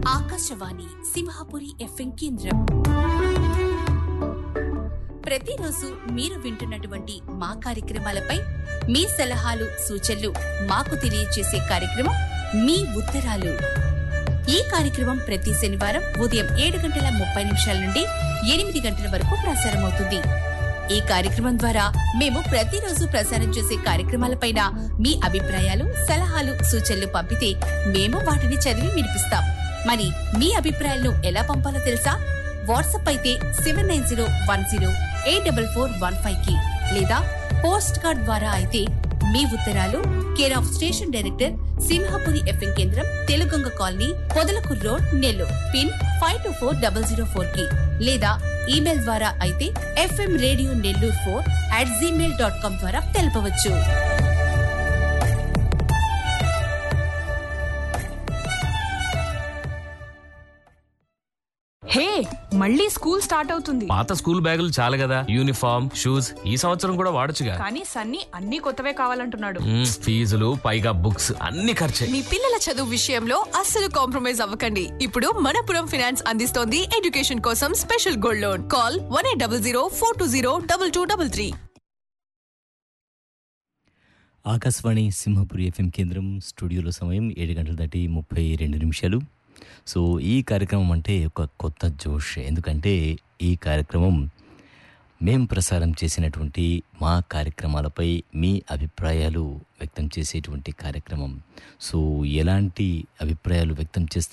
Akashvani Simhapuri FM కేంద్రం. ప్రతిరోజు మీరు వింటున్నటువంటి మా కార్యక్రమాలపై మీ సలహాలు సూచనలు మాకు తెలియజేసే కార్యక్రమం మీ ఉత్తరాలు. ఈ కార్యక్రమం ప్రతి శనివారం ఉదయం 7:30 నుండి 8 గంటల వరకు ప్రసారమవుతుంది. ఈ కార్యక్రమం ద్వారా మేము ప్రతిరోజు ప్రసారం చేసే కార్యక్రమాలపైన మీ అభిప్రాయాలు సలహాలు సూచనలు పంపితే మేము వాటిని చదివి వినిపిస్తాం. మరి మీ అభిప్రాయాలను ఎలా పంపాలో తెలుసా? వాట్సాప్ అయితే 7901084415 కి, లేదా పోస్ట్ కార్డ్ ద్వారా అయితే మీ ఉత్తరాలు care of station director Simhapuri FM కేంద్రం, తెలుగొంగ colony, Podalakuru road, Nellore, pin 524004 కి, లేదా ఈమెయిల్ ద్వారా అయితే fmradionellore4@gmail.com ద్వారా తెలపవచ్చు. హే, మళ్ళీ స్కూల్ స్టార్ట్ అవుతుంది. పాత స్కూల్ బ్యాగులు చాలు కదా, యూనిఫామ్ షూస్ ఈ సంవత్సరం కూడా వాడొచ్చుగా. కానీ సన్నీ అన్ని కొత్తవే కావాలంటున్నాడు. ఫీజులు పైగా బుక్స్ అన్ని ఖర్చే. మీ పిల్లల చదువు విషయంలో అస్సలు కాంప్రమైజ్ అవ్వకండి. ఇప్పుడు మనపురం ఫైనాన్స్ అందిస్తోంది ఎడ్యుకేషన్ కోసం special gold loan. Call 1800 420 2233. Akashvani Simhapuri FM కేంద్రం. స్టూడియోలో సమయం 7:32. సో ఈ కార్యక్రమం అంటే ఒక కొత్త జోష్. ఎందుకంటే ఈ కార్యక్రమం మేం ప్రసారం చేసినటువంటి మా కార్యక్రమాలపై మీ అభిప్రాయాలు వ్యక్తం చేసేటువంటి కార్యక్రమం. సో ఎలాంటి అభిప్రాయాలు వ్యక్తం చేస్తారు